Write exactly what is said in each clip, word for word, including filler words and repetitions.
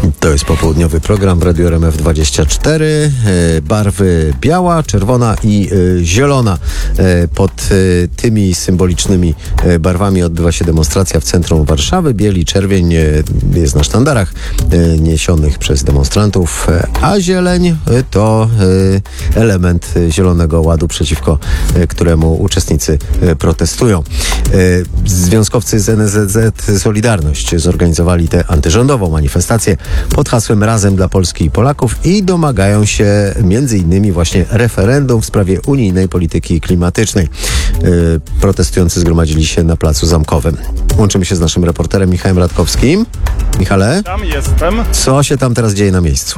To jest popołudniowy program w Radiu R M F dwadzieścia cztery. Barwy biała, czerwona i zielona. Pod tymi symbolicznymi barwami odbywa się demonstracja w centrum Warszawy. Biel i czerwień jest na sztandarach niesionych przez demonstrantów, a zieleń to element Zielonego Ładu, przeciwko któremu uczestnicy protestują. Związkowcy z N S Z Z Solidarność zorganizowali tę antyrządową manifestację pod hasłem Razem dla Polski i Polaków i domagają się między innymi właśnie referendum w sprawie unijnej polityki klimatycznej. Yy, protestujący zgromadzili się na Placu Zamkowym. Łączymy się z naszym reporterem Michałem Radkowskim. Michale? Tam jestem. Co się tam teraz dzieje na miejscu?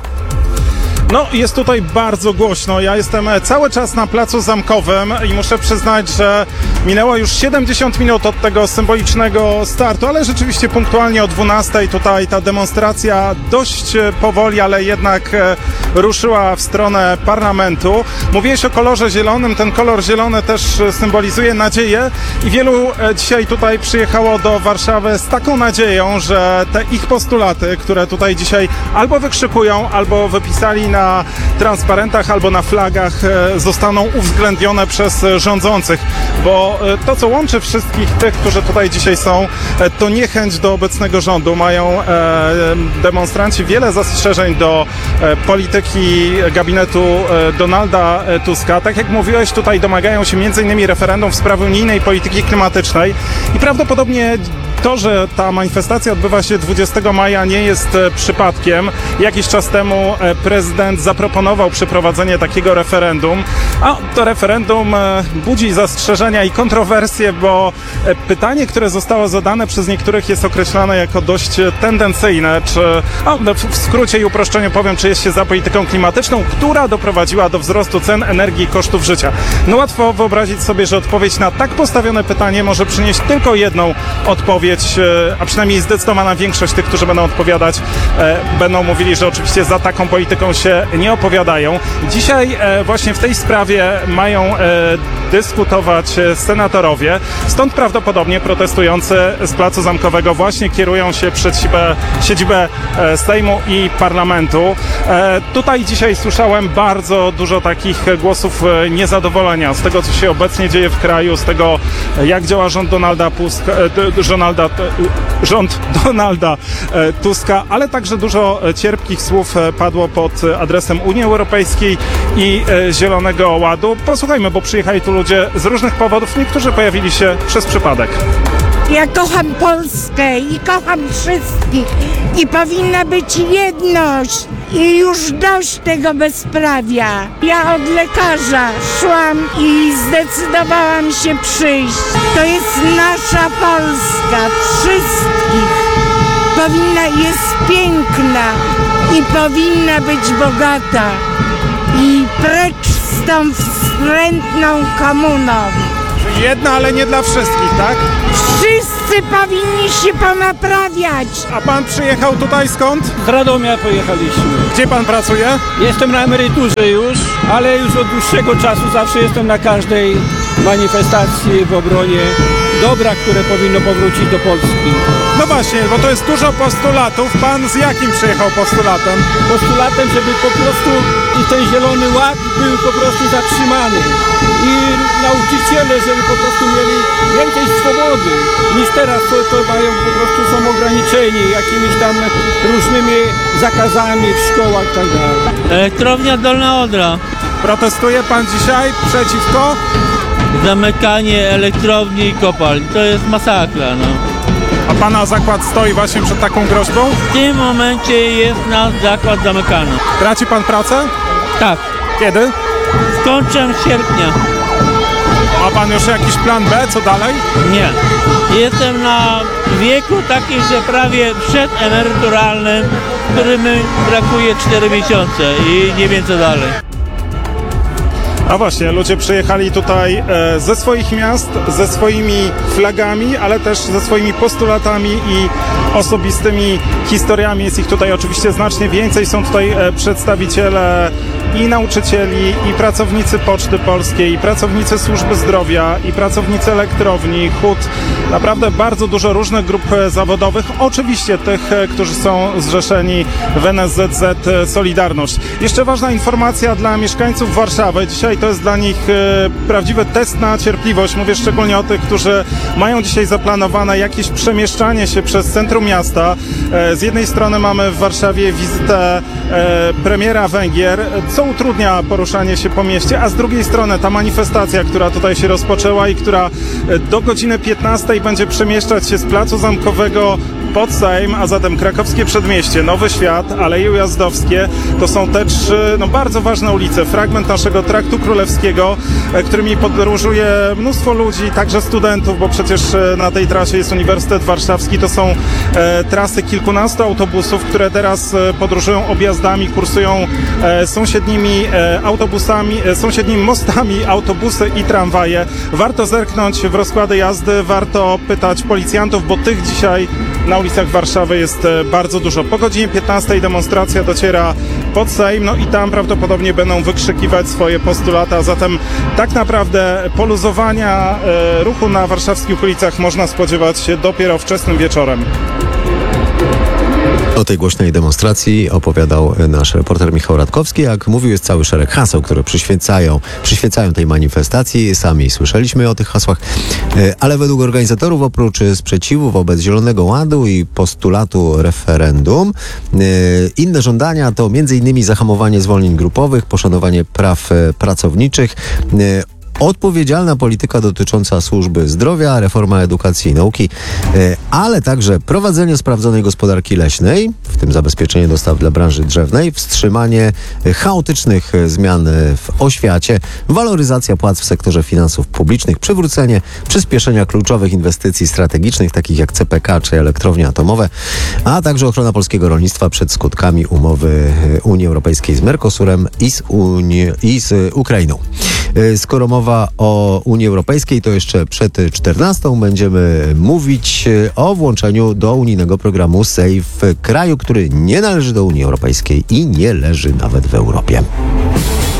No, jest tutaj bardzo głośno. Ja jestem cały czas na Placu Zamkowym i muszę przyznać, że minęło już siedemdziesiąt minut od tego symbolicznego startu, ale rzeczywiście punktualnie o dwunastej tutaj ta demonstracja dość powoli, ale jednak ruszyła w stronę parlamentu. Mówiłeś o kolorze zielonym. Ten kolor zielony też symbolizuje nadzieję i wielu dzisiaj tutaj przyjechało do Warszawy z taką nadzieją, że te ich postulaty, które tutaj dzisiaj albo wykrzykują, albo wypisali na transparentach albo na flagach, zostaną uwzględnione przez rządzących, bo to, co łączy wszystkich tych, którzy tutaj dzisiaj są, to niechęć do obecnego rządu. Mają demonstranci wiele zastrzeżeń do polityki gabinetu Donalda Tuska. Tak jak mówiłeś, tutaj domagają się między innymi referendum w sprawie unijnej polityki klimatycznej i prawdopodobnie to, że ta manifestacja odbywa się dwudziestego maja, nie jest przypadkiem. Jakiś czas temu prezydent zaproponował przeprowadzenie takiego referendum, a to referendum budzi zastrzeżenia i kontrowersje, bo pytanie, które zostało zadane przez niektórych, jest określane jako dość tendencyjne, czy, o, w skrócie i uproszczeniu powiem, czy jest się za polityką klimatyczną, która doprowadziła do wzrostu cen energii i kosztów życia. No łatwo wyobrazić sobie, że odpowiedź na tak postawione pytanie może przynieść tylko jedną odpowiedź, a przynajmniej zdecydowana większość tych, którzy będą odpowiadać, e, będą mówili, że oczywiście za taką polityką się nie opowiadają. Dzisiaj e, właśnie w tej sprawie mają e, dyskutować senatorowie, stąd prawdopodobnie protestujący z Placu Zamkowego właśnie kierują się przed siebie, siedzibę e, Sejmu i Parlamentu. E, tutaj dzisiaj słyszałem bardzo dużo takich głosów e, niezadowolenia z tego, co się obecnie dzieje w kraju, z tego, jak działa rząd Donalda Tuska, e, Donalda rząd Donalda Tuska, ale także dużo cierpkich słów padło pod adresem Unii Europejskiej i Zielonego Ładu. Posłuchajmy, bo przyjechali tu ludzie z różnych powodów, niektórzy pojawili się przez przypadek. Ja kocham Polskę i kocham wszystkich i powinna być jedność i już dość tego bezprawia. Ja od lekarza szłam i zdecydowałam się przyjść. To jest nasza Polska, wszystkich. Powinna, jest piękna i powinna być bogata i precz z tą wstrętną komuną. Jedna, ale nie dla wszystkich, tak? Wszyscy powinni się ponaprawiać. A pan przyjechał tutaj skąd? Z Radomia pojechaliśmy. Gdzie pan pracuje? Jestem na emeryturze już, ale już od dłuższego czasu zawsze jestem na każdej manifestacji w obronie dobra, które powinno powrócić do Polski. No właśnie, bo to jest dużo postulatów. Pan z jakim przyjechał postulatem? Postulatem, żeby po prostu i ten Zielony Ład był po prostu zatrzymany. I nauczyciele, żeby po prostu mieli więcej swobody niż teraz, to, to mają po prostu są ograniczeni jakimiś tam różnymi zakazami w szkołach i tak dalej. Elektrownia Dolna Odra. Protestuje pan dzisiaj przeciwko? Zamykanie elektrowni i kopalń. To jest masakra, no. A pana zakład stoi właśnie przed taką groźbą? W tym momencie jest nasz zakład zamykany. Traci pan pracę? Tak. Kiedy? Z końcem sierpnia. Ma pan już jakiś plan B? Co dalej? Nie. Jestem na wieku takim, że prawie przedemeryturalnym, którym brakuje cztery miesiące i nie wiem co dalej. A właśnie, ludzie przyjechali tutaj e, ze swoich miast, ze swoimi flagami, ale też ze swoimi postulatami i osobistymi historiami. Jest ich tutaj oczywiście znacznie więcej. Są tutaj e, przedstawiciele i nauczycieli, i pracownicy Poczty Polskiej, i pracownicy służby zdrowia, i pracownicy elektrowni, hut. Naprawdę bardzo dużo różnych grup e, zawodowych. Oczywiście tych, e, którzy są zrzeszeni w N S Z Z Solidarność. Jeszcze ważna informacja dla mieszkańców Warszawy. Dzisiaj to jest dla nich e, prawdziwy test na cierpliwość. Mówię szczególnie o tych, którzy mają dzisiaj zaplanowane jakieś przemieszczanie się przez centrum miasta. E, z jednej strony mamy w Warszawie wizytę e, premiera Węgier, co utrudnia poruszanie się po mieście, a z drugiej strony ta manifestacja, która tutaj się rozpoczęła i która e, do godziny piętnastej będzie przemieszczać się z Placu Zamkowego pod Sejm, a zatem Krakowskie Przedmieście, Nowy Świat, Aleje Ujazdowskie. To są te trzy no, bardzo ważne ulice, fragment naszego Traktu Królewskiego, e, którymi podróżuje mnóstwo ludzi, także studentów, bo przecież e, na tej trasie jest Uniwersytet Warszawski. To są e, trasy kilkunastu autobusów, które teraz e, podróżują objazdami, kursują e, sąsiednimi e, autobusami, e, sąsiednimi mostami, autobusy i tramwaje. Warto zerknąć w rozkłady jazdy, warto pytać policjantów, bo tych dzisiaj na ulicach Warszawy jest e, bardzo dużo. Po godzinie piętnastej demonstracja dociera pod Sejm, no i tam prawdopodobnie będą wykrzykiwać swoje postulaty, a zatem tak naprawdę poluzowania e, ruchu na warszawskich ulicach można spodziewać się dopiero wczesnym wieczorem. O tej głośnej demonstracji opowiadał nasz reporter Michał Radkowski. Jak mówił, jest cały szereg haseł, które przyświecają, przyświecają tej manifestacji. Sami słyszeliśmy o tych hasłach, ale według organizatorów oprócz sprzeciwu wobec Zielonego Ładu i postulatu referendum, inne żądania to między innymi zahamowanie zwolnień grupowych, poszanowanie praw pracowniczych, odpowiedzialna polityka dotycząca służby zdrowia, reforma edukacji i nauki, ale także prowadzenie sprawdzonej gospodarki leśnej, w tym zabezpieczenie dostaw dla branży drzewnej, wstrzymanie chaotycznych zmian w oświacie, waloryzacja płac w sektorze finansów publicznych, przywrócenie przyspieszenia kluczowych inwestycji strategicznych, takich jak C P K czy elektrownie atomowe, a także ochrona polskiego rolnictwa przed skutkami umowy Unii Europejskiej z Mercosurem i z, Unii, i z Ukrainą. Skoro mowa o Unii Europejskiej, to jeszcze przed czternastą będziemy mówić o włączeniu do unijnego programu SAFE kraju, który nie należy do Unii Europejskiej i nie leży nawet w Europie.